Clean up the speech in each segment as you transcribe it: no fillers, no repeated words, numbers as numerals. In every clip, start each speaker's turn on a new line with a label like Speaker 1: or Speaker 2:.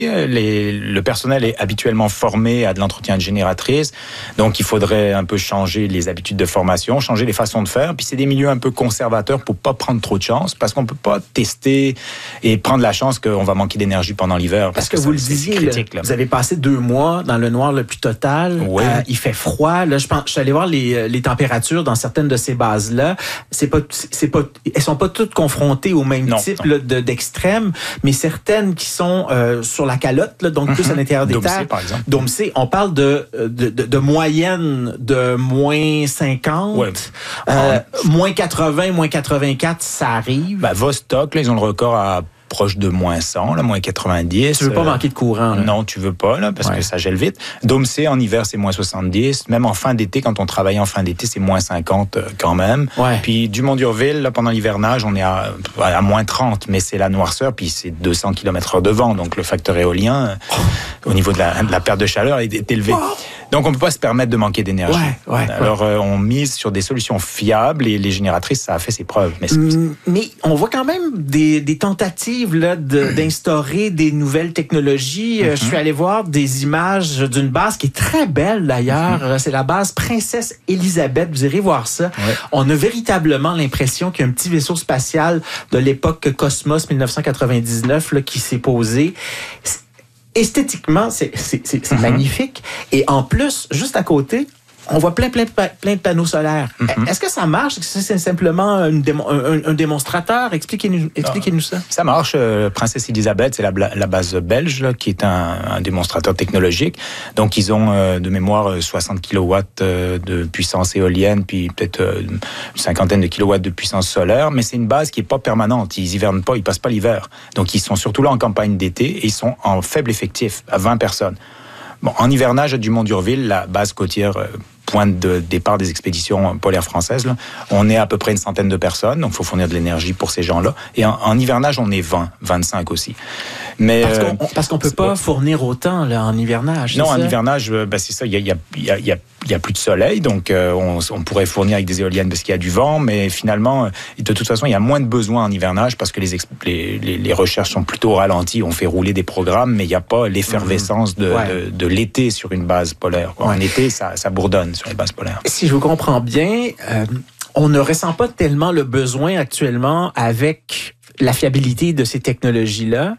Speaker 1: Le personnel est habituellement formé à de l'entretien de génératrices, donc il faudrait un peu changer les habitudes de formation, changer les façons de faire. Puis c'est des milieux un peu conservateurs pour pas prendre trop de chance, parce qu'on peut pas tester et prendre la chance qu'on va manquer d'énergie pendant l'hiver.
Speaker 2: Parce que vous le disiez, vous avez passé 2 mois dans le noir le plus total.
Speaker 1: Oui.
Speaker 2: Il fait froid. Là, je suis allé voir les températures dans certaines de ces bases-là. Elles sont pas toutes confrontées au même type là, d'extrême, mais certaines qui sont sur la calotte, là, donc plus à l'intérieur des terres.
Speaker 1: Par exemple.
Speaker 2: Dôme C, on parle de moyenne de moins 50, moins 80, moins 84, ça arrive.
Speaker 1: Vostok, là, ils ont le record à proche de moins 100, là, moins 90.
Speaker 2: Tu veux pas manquer de courant, là.
Speaker 1: Non, tu veux pas, là, parce que ça gèle vite. Dôme C, en hiver, c'est moins 70. Même en fin d'été, quand on travaille en fin d'été, c'est moins 50 quand même.
Speaker 2: Ouais.
Speaker 1: Puis Dumont-d'Urville, là, pendant l'hivernage, on est à moins 30, mais c'est la noirceur, puis c'est 200 km/h de vent. Donc le facteur éolien, au niveau de la perte de chaleur, est élevé. Donc on peut pas se permettre de manquer d'énergie. Alors on mise sur des solutions fiables et les génératrices, ça a fait ses preuves.
Speaker 2: Mais on voit quand même des tentatives là, d'instaurer des nouvelles technologies. Je suis allé voir des images d'une base qui est très belle d'ailleurs. C'est la base Princesse Élisabeth. Vous irez voir ça.
Speaker 1: Ouais.
Speaker 2: On a véritablement l'impression qu'il y a un petit vaisseau spatial de l'époque Cosmos 1999 là, qui s'est posé. Esthétiquement, c'est magnifique. Et en plus, juste à côté, on voit plein de panneaux solaires. Est-ce que ça marche? Est-ce que c'est simplement un démonstrateur? Expliquez-nous ça.
Speaker 1: Ça marche. Princesse Elisabeth, c'est la base belge là, qui est un démonstrateur technologique. Donc, ils ont de mémoire 60 kW de puissance éolienne, puis peut-être une cinquantaine de kilowatts de puissance solaire. Mais c'est une base qui est pas permanente. Ils hivernent pas, ils passent pas l'hiver. Donc, ils sont surtout là en campagne d'été et ils sont en faible effectif, à 20 personnes. Bon, en hivernage à Dumont-d'Urville, la base côtière point de départ des expéditions polaires françaises, là, on est à peu près une centaine de personnes, donc il faut fournir de l'énergie pour ces gens-là. Et en hivernage, on est 20, 25 aussi. Mais
Speaker 2: parce qu'on peut pas fournir autant là, en hivernage.
Speaker 1: Non, en hivernage, c'est ça. Il y a plus de soleil, donc on pourrait fournir avec des éoliennes parce qu'il y a du vent, mais finalement, de toute façon, il y a moins de besoins en hivernage parce que les recherches sont plutôt ralenties. On fait rouler des programmes, mais il n'y a pas l'effervescence de l'été sur une base polaire. En été, ça bourdonne sur les bases polaires.
Speaker 2: Si je vous comprends bien, on ne ressent pas tellement le besoin actuellement avec la fiabilité de ces technologies-là,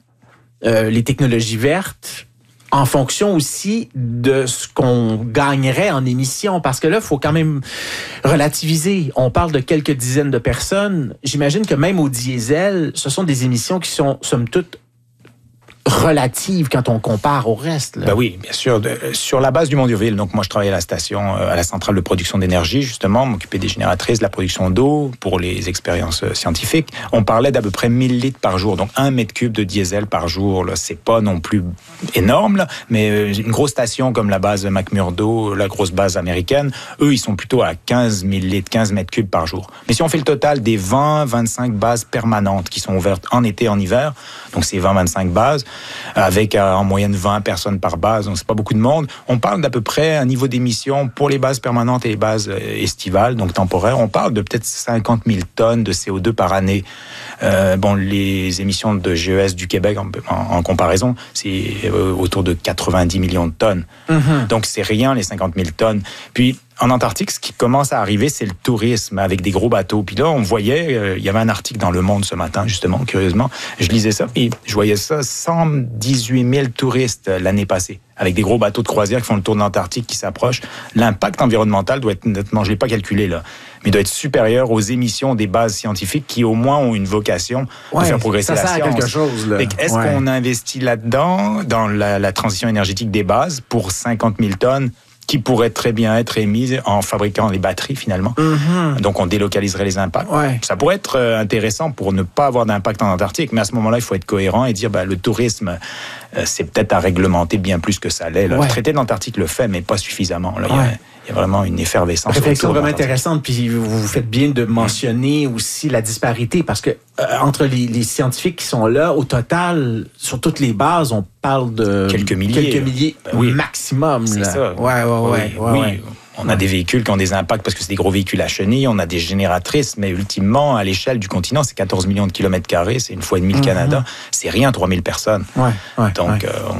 Speaker 2: les technologies vertes, en fonction aussi de ce qu'on gagnerait en émissions. Parce que là, il faut quand même relativiser. On parle de quelques dizaines de personnes. J'imagine que même au diesel, ce sont des émissions qui sont, somme toute, relatives quand on compare au reste. Là.
Speaker 1: Ben oui, bien sûr. Sur la base du Dumont-d'Urville, donc moi je travaillais à la station, à la centrale de production d'énergie, justement, m'occuper des génératrices, de la production d'eau pour les expériences scientifiques. On parlait d'à peu près 1000 litres par jour, donc 1 mètre cube de diesel par jour. Là, c'est pas non plus énorme, là, mais une grosse station comme la base McMurdo, la grosse base américaine, eux, ils sont plutôt à 15 000 litres, 15 mètres cubes par jour. Mais si on fait le total des 20-25 bases permanentes qui sont ouvertes en été, en hiver, donc c'est 20-25 bases, avec en moyenne 20 personnes par base, donc c'est pas beaucoup de monde. On parle d'à peu près un niveau d'émission pour les bases permanentes et les bases estivales, donc temporaires. On parle de peut-être 50 000 tonnes de CO2 par année. Les émissions de GES du Québec, en comparaison, c'est autour de 90 millions de tonnes. Donc c'est rien, les 50 000 tonnes. Puis en Antarctique, ce qui commence à arriver, c'est le tourisme avec des gros bateaux. Puis là, on voyait, il y avait un article dans Le Monde ce matin, justement, curieusement. Je lisais ça, et je voyais ça, 118 000 touristes l'année passée, avec des gros bateaux de croisière qui font le tour de l'Antarctique, qui s'approchent. L'impact environnemental doit être nettement, je ne l'ai pas calculé là, mais doit être supérieur aux émissions des bases scientifiques qui, au moins, ont une vocation de faire progresser la science.
Speaker 2: Ça sert à quelque chose, là.
Speaker 1: Est-ce qu'on investit là-dedans, dans la transition énergétique des bases, pour 50 000 tonnes qui pourraient très bien être émises en fabriquant les batteries, finalement. Donc, on délocaliserait les impacts. Ça pourrait être intéressant pour ne pas avoir d'impact en Antarctique, mais à ce moment-là, il faut être cohérent et dire, le tourisme, c'est peut-être à réglementer bien plus que ça l'est. Le traité d'Antarctique le fait, mais pas suffisamment. Là, il y a vraiment une effervescence.
Speaker 2: Réflexion vraiment intéressante, puis vous faites bien de mentionner aussi la disparité, parce que entre les scientifiques qui sont là, au total, sur toutes les bases, on parle de
Speaker 1: quelques milliers
Speaker 2: maximum.
Speaker 1: C'est
Speaker 2: là.
Speaker 1: ça.
Speaker 2: Oui.
Speaker 1: On a des véhicules qui ont des impacts parce que c'est des gros véhicules à chenilles, on a des génératrices, mais ultimement, à l'échelle du continent, c'est 14 millions de kilomètres carrés, c'est une fois et demi le Canada. C'est rien, 3000 personnes. Donc,